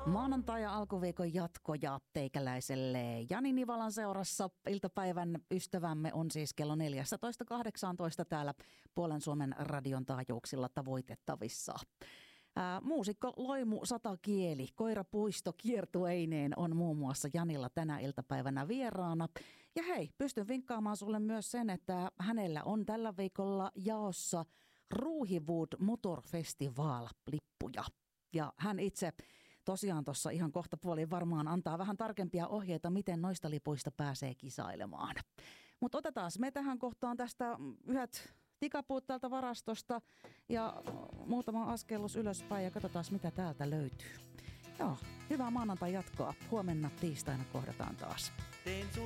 Maanantai ja alkuviikon jatkoja teikäläiselle Jani Nivalan seurassa. Iltapäivän ystävämme on siis kello 14.18 täällä Puolen Suomen radion taajuuksilla tavoitettavissa. Muusikko Loimu Satakieli, koirapuisto kiertueineen on muun muassa Janilla tänä iltapäivänä vieraana. Ja hei, pystyn vinkkaamaan sulle myös sen, että hänellä on tällä viikolla jaossa Ruuhiwood Motor Festival-lippuja. Ja hän itse tosiaan tuossa ihan kohta puoliin varmaan antaa vähän tarkempia ohjeita, miten noista lipuista pääsee kisailemaan. Mutta otetaan me tähän kohtaan tästä yhdet tikapuut täältä varastosta ja muutama askellus ylöspäin ja katsotaan mitä täältä löytyy. Joo, hyvää maanantai jatkoa. Huomenna tiistaina kohdataan taas.